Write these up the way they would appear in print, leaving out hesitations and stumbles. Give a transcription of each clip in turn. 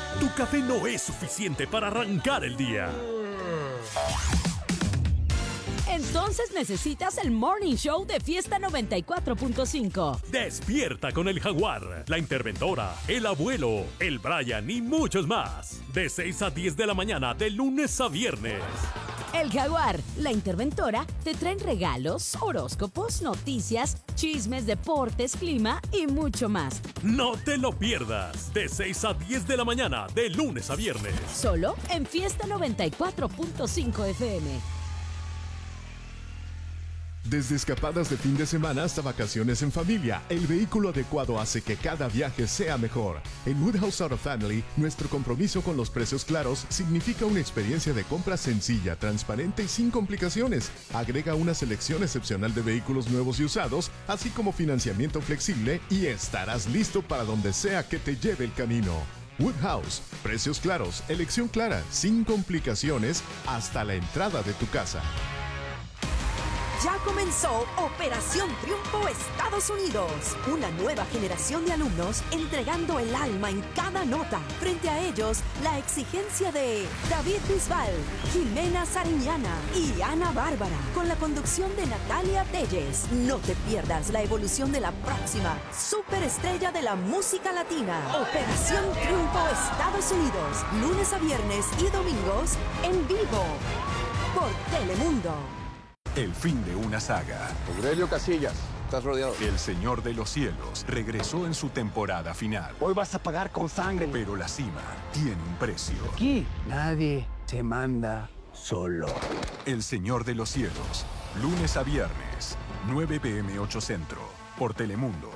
Tu café no es suficiente para arrancar el día. Entonces necesitas el Morning Show de Fiesta 94.5. Despierta con el Jaguar, la Interventora, el Abuelo, el Brian y muchos más. De 6 a 10 de la mañana, de lunes a viernes. El Jaguar, la Interventora, te traen regalos, horóscopos, noticias, chismes, deportes, clima y mucho más. No te lo pierdas. De 6 a 10 de la mañana, de lunes a viernes. Solo en Fiesta 94.5 FM. Desde escapadas de fin de semana hasta vacaciones en familia, el vehículo adecuado hace que cada viaje sea mejor. En Woodhouse Auto Family, nuestro compromiso con los precios claros significa una experiencia de compra sencilla, transparente y sin complicaciones. Agrega una selección excepcional de vehículos nuevos y usados, así como financiamiento flexible, y estarás listo para donde sea que te lleve el camino. Woodhouse, precios claros, elección clara, sin complicaciones, hasta la entrada de tu casa. Ya comenzó Operación Triunfo Estados Unidos. Una nueva generación de alumnos entregando el alma en cada nota. Frente a ellos, la exigencia de David Bisbal, Jimena Sariñana y Ana Bárbara. Con la conducción de Natalia Telles. No te pierdas la evolución de la próxima superestrella de la música latina. Operación Triunfo Estados Unidos. Lunes a viernes y domingos en vivo. Por Telemundo. El fin de una saga. Aurelio Casillas, estás rodeado. El Señor de los Cielos regresó en su temporada final. Hoy vas a pagar con sangre. Pero la cima tiene un precio. Aquí nadie se manda solo. El Señor de los Cielos. Lunes a viernes, 9 p.m. 8 Centro. Por Telemundo.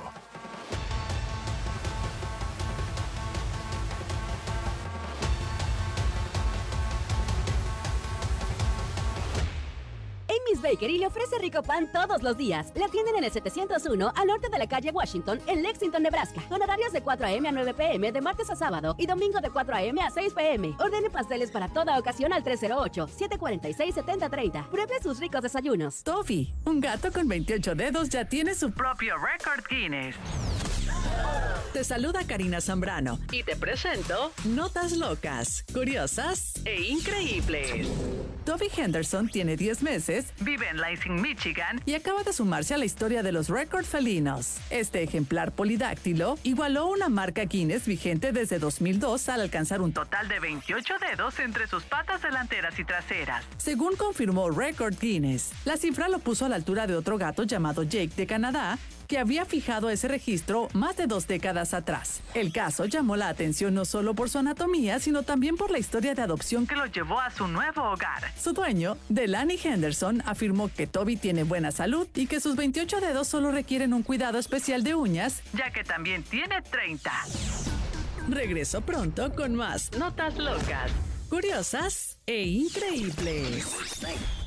Amy's Bakery le ofrece rico pan todos los días. La tienen en el 701 al norte de la calle Washington, en Lexington, Nebraska. Con horarios de 4 a.m. a 9 p.m. de martes a sábado y domingo de 4 a.m. a 6 p.m. Ordene pasteles para toda ocasión al 308-746-7030. Pruebe sus ricos desayunos. Toffee, un gato con 28 dedos, ya tiene su propio récord Guinness. Te saluda Karina Zambrano y te presento Notas Locas, Curiosas e Increíbles. Toby Henderson tiene 10 meses, vive en Lansing, Michigan y acaba de sumarse a la historia de los récords felinos. Este ejemplar polidáctilo igualó una marca Guinness vigente desde 2002 al alcanzar un total de 28 dedos entre sus patas delanteras y traseras. Según confirmó Record Guinness, la cifra lo puso a la altura de otro gato llamado Jake de Canadá, que había fijado ese registro más de 2 décadas atrás. El caso llamó la atención no solo por su anatomía, sino también por la historia de adopción que lo llevó a su nuevo hogar. Su dueño, Delaney Henderson, afirmó que Toby tiene buena salud y que sus 28 dedos solo requieren un cuidado especial de uñas, ya que también tiene 30. Regreso pronto con más Notas Locas, Curiosas e Increíbles.